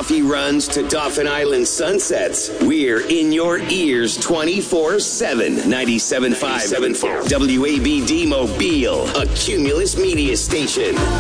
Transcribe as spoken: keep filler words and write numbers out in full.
coffee runs to Dauphin Island sunsets. We're in your ears twenty-four seven. ninety-seven point five W A B D Mobile, a Cumulus media station.